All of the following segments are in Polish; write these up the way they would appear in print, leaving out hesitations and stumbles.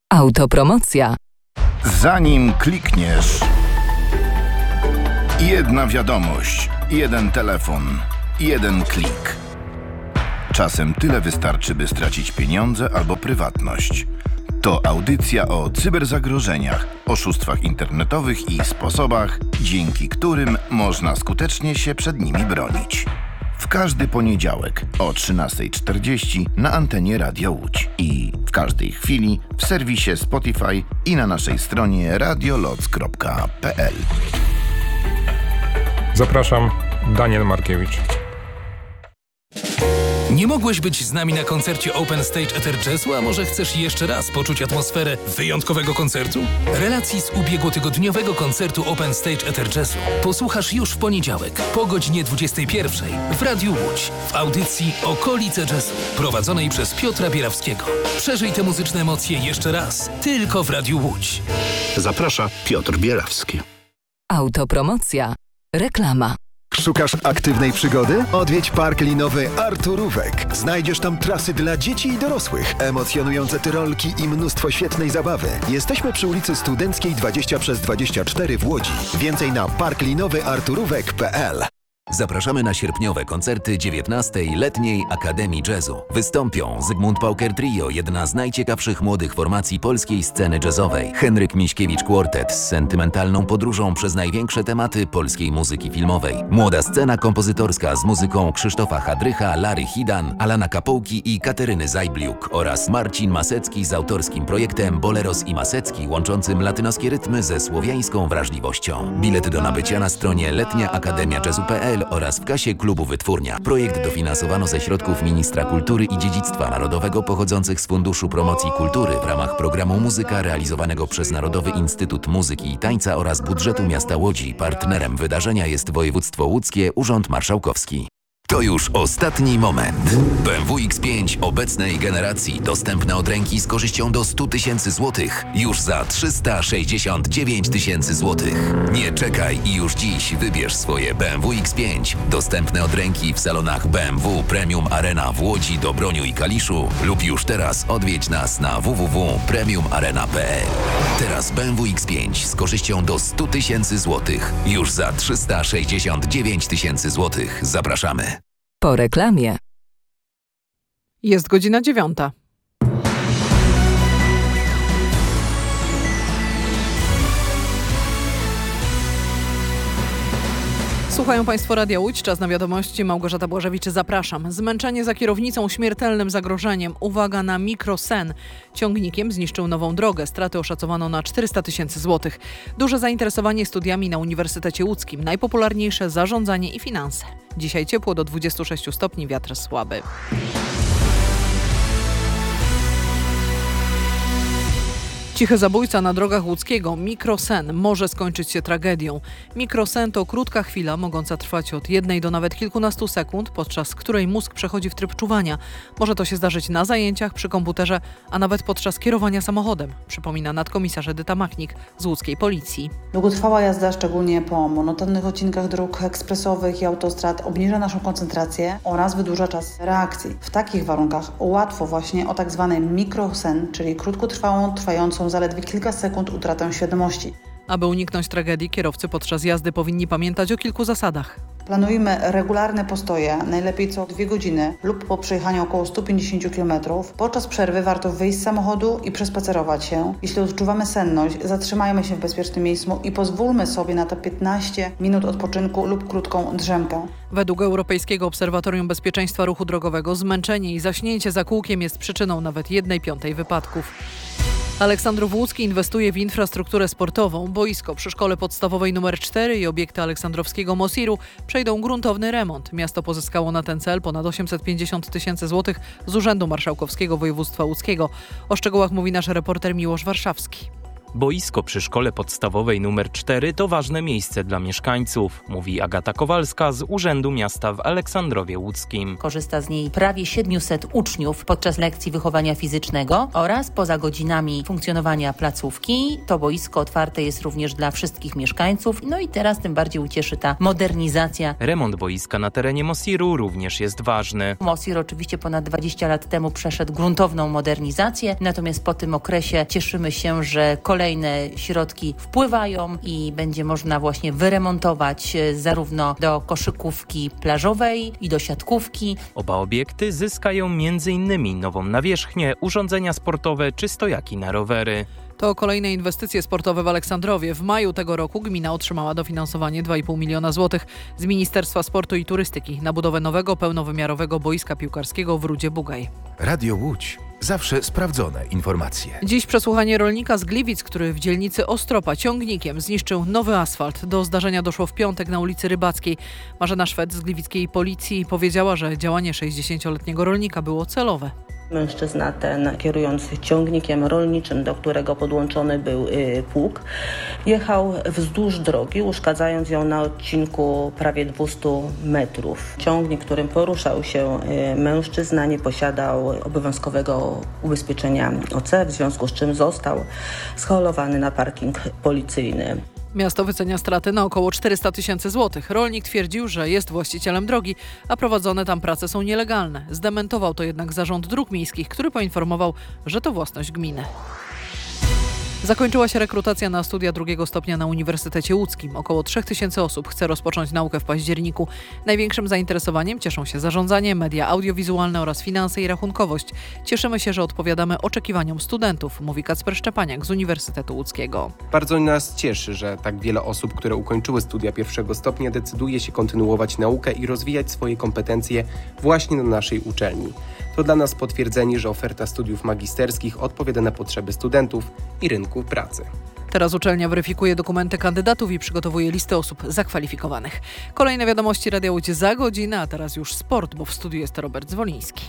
Autopromocja. Zanim klikniesz, jedna wiadomość, jeden telefon, jeden klik. Czasem tyle wystarczy, by stracić pieniądze albo prywatność. To audycja o cyberzagrożeniach, oszustwach internetowych i sposobach, dzięki którym można skutecznie się przed nimi bronić. W każdy poniedziałek o 13:40 na antenie Radia Łódź i w każdej chwili w serwisie Spotify i na naszej stronie radioloc.pl. Zapraszam, Daniel Markiewicz. Nie mogłeś być z nami na koncercie Open Stage Ether Jazzu, a może chcesz jeszcze raz poczuć atmosferę wyjątkowego koncertu? Relacji z ubiegłotygodniowego koncertu Open Stage Ether Jazzu posłuchasz już w poniedziałek po godzinie 21 w Radiu Łódź w audycji Okolice Jazzu prowadzonej przez Piotra Bierawskiego. Przeżyj te muzyczne emocje jeszcze raz tylko w Radiu Łódź. Zaprasza Piotr Bierawski. Autopromocja. Reklama. Szukasz aktywnej przygody? Odwiedź park linowy Arturówek. Znajdziesz tam trasy dla dzieci i dorosłych, emocjonujące tyrolki i mnóstwo świetnej zabawy. Jesteśmy przy ulicy Studenckiej 20/24 w Łodzi. Więcej na parklinowyarturówek.pl. Zapraszamy na sierpniowe koncerty 19. Letniej Akademii Jazzu. Wystąpią Zygmunt Pauker Trio, jedna z najciekawszych młodych formacji polskiej sceny jazzowej. Henryk Miśkiewicz Quartet z sentymentalną podróżą przez największe tematy polskiej muzyki filmowej. Młoda scena kompozytorska z muzyką Krzysztofa Hadrycha, Lary Hidan, Alana Kapołki i Kateryny Zajbliuk oraz Marcin Masecki z autorskim projektem Boleros i Masecki, łączącym latynoskie rytmy ze słowiańską wrażliwością. Bilety do nabycia na stronie letniaakademiajazzu.pl oraz w kasie klubu Wytwórnia. Projekt dofinansowano ze środków Ministra Kultury i Dziedzictwa Narodowego pochodzących z Funduszu Promocji Kultury w ramach programu Muzyka realizowanego przez Narodowy Instytut Muzyki i Tańca oraz budżetu miasta Łodzi. Partnerem wydarzenia jest Województwo Łódzkie, Urząd Marszałkowski. To już ostatni moment. BMW X5 obecnej generacji dostępne od ręki z korzyścią do 100 000 złotych. Już za 369 000 złotych. Nie czekaj i już dziś wybierz swoje BMW X5. Dostępne od ręki w salonach BMW Premium Arena w Łodzi, Dobroniu i Kaliszu lub już teraz odwiedź nas na www.premiumarena.pl. Teraz BMW X5 z korzyścią do 100 000 złotych. Już za 369 000 złotych. Zapraszamy. Po reklamie. Jest godzina 9. Słuchają Państwo Radia Łódź, czas na wiadomości. Małgorzata Błażewicz, zapraszam. Zmęczenie za kierownicą śmiertelnym zagrożeniem. Uwaga na mikrosen. Ciągnikiem zniszczył nową drogę. Straty oszacowano na 400 000 złotych. Duże zainteresowanie studiami na Uniwersytecie Łódzkim. Najpopularniejsze zarządzanie i finanse. Dzisiaj ciepło do 26 stopni, wiatr słaby. Cichy zabójca na drogach łódzkiego. Mikrosen może skończyć się tragedią. Mikrosen to krótka chwila, mogąca trwać od 1 do nawet kilkunastu sekund, podczas której mózg przechodzi w tryb czuwania. Może to się zdarzyć na zajęciach, przy komputerze, a nawet podczas kierowania samochodem, przypomina nadkomisarz Edyta Machnik z łódzkiej policji. Długotrwała jazda, szczególnie po monotonnych odcinkach dróg ekspresowych i autostrad, obniża naszą koncentrację oraz wydłuża czas reakcji. W takich warunkach łatwo właśnie o tak zwany mikrosen, czyli krótkotrwałą, trwającą zaledwie kilka sekund utratę świadomości. Aby uniknąć tragedii, kierowcy podczas jazdy powinni pamiętać o kilku zasadach. Planujmy regularne postoje, najlepiej co 2 godziny lub po przejechaniu około 150 km. Podczas przerwy warto wyjść z samochodu i przespacerować się. Jeśli odczuwamy senność, zatrzymajmy się w bezpiecznym miejscu i pozwólmy sobie na to 15 minut odpoczynku lub krótką drzemkę. Według Europejskiego Obserwatorium Bezpieczeństwa Ruchu Drogowego zmęczenie i zaśnięcie za kółkiem jest przyczyną nawet 1/5 wypadków. Aleksandrów Łódzki inwestuje w infrastrukturę sportową. Boisko przy szkole podstawowej nr 4 i obiekty aleksandrowskiego Mosiru przejdą gruntowny remont. Miasto pozyskało na ten cel ponad 850 000 złotych z Urzędu Marszałkowskiego Województwa Łódzkiego. O szczegółach mówi nasz reporter Miłosz Warszawski. Boisko przy szkole podstawowej nr 4 to ważne miejsce dla mieszkańców, mówi Agata Kowalska z Urzędu Miasta w Aleksandrowie Łódzkim. Korzysta z niej prawie 700 uczniów podczas lekcji wychowania fizycznego oraz poza godzinami funkcjonowania placówki. To boisko otwarte jest również dla wszystkich mieszkańców. No i teraz tym bardziej ucieszy ta modernizacja. Remont boiska na terenie Mosiru również jest ważny. Mosir oczywiście ponad 20 lat temu przeszedł gruntowną modernizację, natomiast po tym okresie cieszymy się, że kolejne środki wpływają i będzie można właśnie wyremontować zarówno do koszykówki plażowej i do siatkówki. Oba obiekty zyskają m.in. nową nawierzchnię, urządzenia sportowe czy stojaki na rowery. To kolejne inwestycje sportowe w Aleksandrowie. W maju tego roku gmina otrzymała dofinansowanie 2,5 miliona złotych z Ministerstwa Sportu i Turystyki na budowę nowego, pełnowymiarowego boiska piłkarskiego w Rudzie Bugaj. Radio Łódź. Zawsze sprawdzone informacje. Dziś przesłuchanie rolnika z Gliwic, który w dzielnicy Ostropa ciągnikiem zniszczył nowy asfalt. Do zdarzenia doszło w piątek na ulicy Rybackiej. Marzena Szwed z gliwickiej policji powiedziała, że działanie 60-letniego rolnika było celowe. Mężczyzna ten, kierując ciągnikiem rolniczym, do którego podłączony był pług, jechał wzdłuż drogi, uszkadzając ją na odcinku prawie 200 metrów. Ciągnik, którym poruszał się mężczyzna, nie posiadał obowiązkowego ubezpieczenia OC, w związku z czym został scholowany na parking policyjny. Miasto wycenia straty na około 400 000 złotych. Rolnik twierdził, że jest właścicielem drogi, a prowadzone tam prace są nielegalne. Zdementował to jednak Zarząd Dróg Miejskich, który poinformował, że to własność gminy. Zakończyła się rekrutacja na studia drugiego stopnia na Uniwersytecie Łódzkim. Około 3000 osób chce rozpocząć naukę w październiku. Największym zainteresowaniem cieszą się zarządzanie, media audiowizualne oraz finanse i rachunkowość. Cieszymy się, że odpowiadamy oczekiwaniom studentów, mówi Kacper Szczepaniak z Uniwersytetu Łódzkiego. Bardzo nas cieszy, że tak wiele osób, które ukończyły studia pierwszego stopnia, decyduje się kontynuować naukę i rozwijać swoje kompetencje właśnie na naszej uczelni. To dla nas potwierdzenie, że oferta studiów magisterskich odpowiada na potrzeby studentów i rynku pracy. Teraz uczelnia weryfikuje dokumenty kandydatów i przygotowuje listę osób zakwalifikowanych. Kolejne wiadomości Radia Łódź za godzinę, a teraz już sport, bo w studiu jest Robert Zwoliński.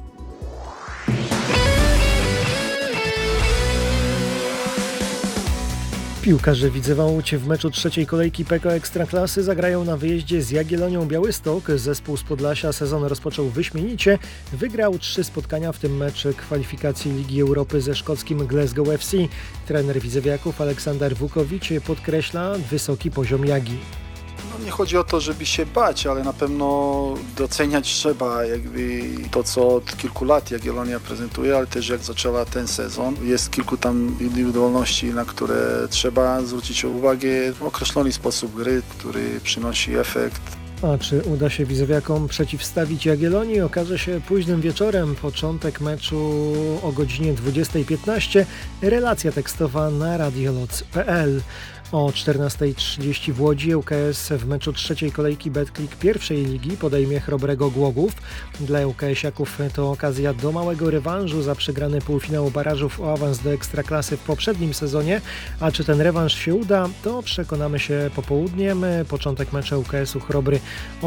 Piłkarze Widzewa Łódź w meczu trzeciej kolejki PKO Ekstraklasy zagrają na wyjeździe z Jagiellonią Białystok. Zespół z Podlasia sezon rozpoczął wyśmienicie. Wygrał 3 spotkania, w tym mecz kwalifikacji Ligi Europy ze szkockim Glasgow FC. Trener Widzewiaków Aleksander Wukowicz podkreśla wysoki poziom Jagi. Nie chodzi o to, żeby się bać, ale na pewno doceniać trzeba jakby to, co od kilku lat Jagiellonia prezentuje, ale też jak zaczęła ten sezon. Jest kilku tam indywidualności, na które trzeba zwrócić uwagę w określony sposób gry, który przynosi efekt. A czy uda się Widzewiakom przeciwstawić Jagiellonii? Okaże się późnym wieczorem. Początek meczu o godzinie 20:15. Relacja tekstowa na radioloc.pl. O 14:30 w Łodzi ŁKS w meczu trzeciej kolejki Betclic pierwszej ligi podejmie Chrobrego Głogów. Dla ŁKS-iaków to okazja do małego rewanżu za przegrany półfinał barażów o awans do Ekstraklasy w poprzednim sezonie. A czy ten rewanż się uda, to przekonamy się popołudniem. Początek meczu ŁKS-u Chrobry o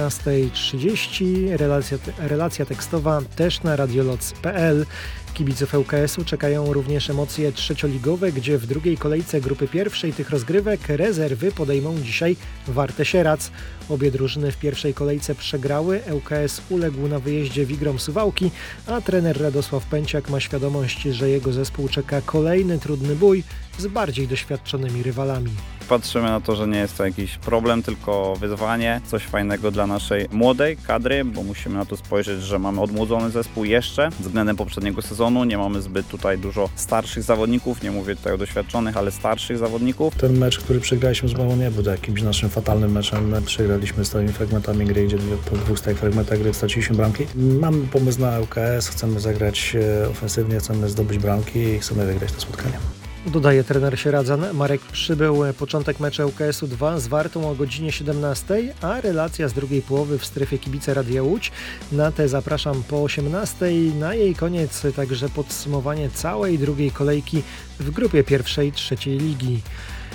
14:30. Relacja tekstowa też na radioloc.pl. Kibiców ŁKS-u czekają również emocje trzecioligowe, gdzie w drugiej kolejce grupy pierwszej tych rozgrywek rezerwy podejmą dzisiaj Wartę Sierac. Obie drużyny w pierwszej kolejce przegrały. ŁKS uległ na wyjeździe Wigrom Suwałki, a trener Radosław Pęciak ma świadomość, że jego zespół czeka kolejny trudny bój z bardziej doświadczonymi rywalami. Patrzymy na to, że nie jest to jakiś problem, tylko wyzwanie, coś fajnego dla naszej młodej kadry, bo musimy na to spojrzeć, że mamy odmłodzony zespół jeszcze względem poprzedniego sezonu. Nie mamy zbyt tutaj dużo starszych zawodników, nie mówię tutaj o doświadczonych, ale starszych zawodników. Ten mecz, który przegraliśmy z Małą, nie był jakimś naszym fatalnym meczem. Przegraliśmy stałymi fragmentami gry, gdzie po 2 stałych fragmentach gry straciliśmy bramki. Mamy pomysł na ŁKS, chcemy zagrać ofensywnie, chcemy zdobyć bramki i chcemy wygrać to spotkanie. Dodaje trener Sieradzan. Marek Przybył. Początek meczu ŁKS-u 2 z Wartą o godzinie 17, a relacja z drugiej połowy w strefie kibice Radia Łódź. Na tę zapraszam po 18. Na jej koniec także podsumowanie całej drugiej kolejki w grupie pierwszej trzeciej ligi.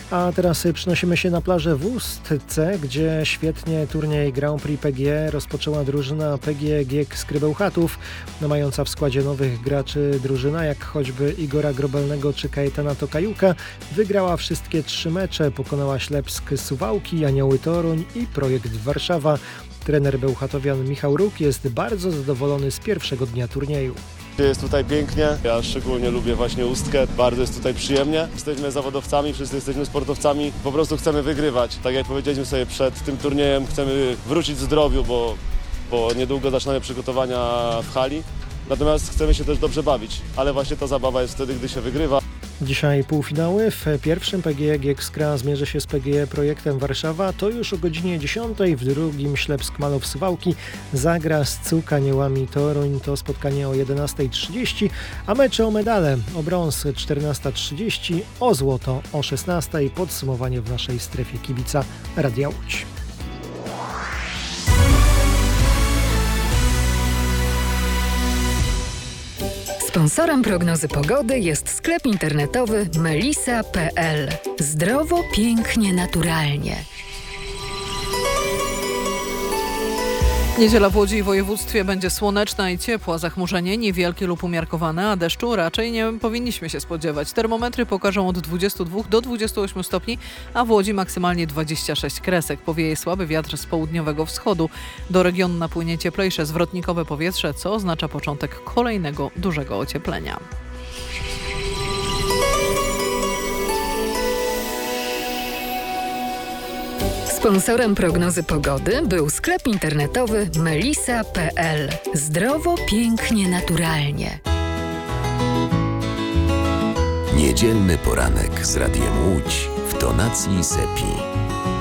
A teraz przenosimy się na plażę w Ustce, gdzie świetnie turniej Grand Prix PGE rozpoczęła drużyna PGE GiEK z Krybełchatów, mająca w składzie nowych graczy drużyna, jak choćby Igora Grobelnego czy Kajetana Tokajuka, wygrała wszystkie 3 mecze, pokonała Ślepsk Suwałki, Anioły Toruń i Projekt Warszawa. Trener bełchatowian Michał Róg jest bardzo zadowolony z pierwszego dnia turnieju. Jest tutaj pięknie, ja szczególnie lubię właśnie Ustkę, bardzo jest tutaj przyjemnie. Jesteśmy zawodowcami, wszyscy jesteśmy sportowcami, po prostu chcemy wygrywać. Tak jak powiedzieliśmy sobie przed tym turniejem, chcemy wrócić w zdrowiu, bo niedługo zaczynamy przygotowania w hali. Natomiast chcemy się też dobrze bawić, ale właśnie ta zabawa jest wtedy, gdy się wygrywa. Dzisiaj półfinały. W pierwszym PGE GiEK Skra zmierzy się z PGE Projektem Warszawa. To już o godzinie 10. W drugim Ślepsk Malow Suwałki zagra z CUK Aniołami Toruń. To spotkanie o 11:30, a mecze o medale: o brąz 14:30, o złoto o 16:00. Podsumowanie w naszej strefie kibica Radia Łódź. Sponsorem prognozy pogody jest sklep internetowy melisa.pl. Zdrowo, pięknie, naturalnie. Niedziela w Łodzi i województwie będzie słoneczna i ciepła, zachmurzenie niewielkie lub umiarkowane, a deszczu raczej nie powinniśmy się spodziewać. Termometry pokażą od 22 do 28 stopni, a w Łodzi maksymalnie 26 kresek. Powieje słaby wiatr z południowego wschodu. Do regionu napłynie cieplejsze zwrotnikowe powietrze, co oznacza początek kolejnego dużego ocieplenia. Sponsorem prognozy pogody był sklep internetowy melisa.pl. Zdrowo, pięknie, naturalnie. Niedzielny poranek z Radiem Łódź w tonacji Sepi.